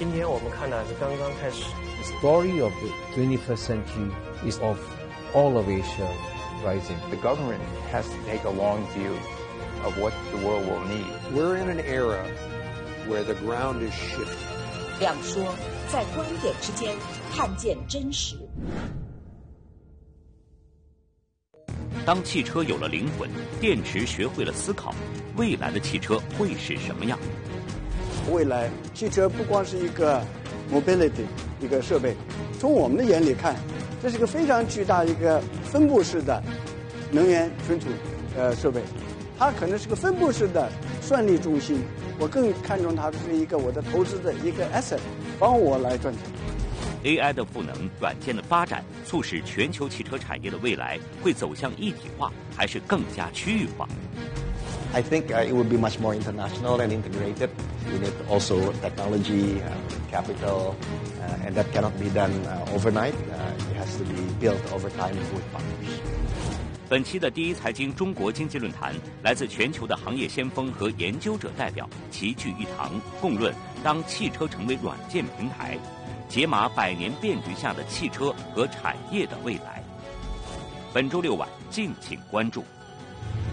今天我们看的是刚刚开始。 The story of the 21st century is of all of Asia rising. The government has to take a long view of what the world will need. We're in an era where the ground is shifting. 两说，在观点之间看见真实。 当汽车有了灵魂，电池学会了思考，未来的汽车会是什么样？ 未来汽车不光是一个 mobility 一个设备，从我们的眼里看，这是一个非常巨大的一个分布式的能源存储设备，它可能是个分布式的算力中心。我更看重它是一个我的投资的一个 asset， 帮我来赚钱。 AI 的赋能、软件的发展，促使全球汽车产业的未来会走向一体化，还是更加区域化 ？I think it would be much more international and integrated. We need also technology, capital, and that cannot be done overnight. It has to be built over time with partners. 本期的第一财经中国经济论坛，来自全球的行业先锋和研究者代表齐聚一堂，共论当汽车成为软件平台，解码100年变局下的汽车和产业的未来。本周6晚敬请关注。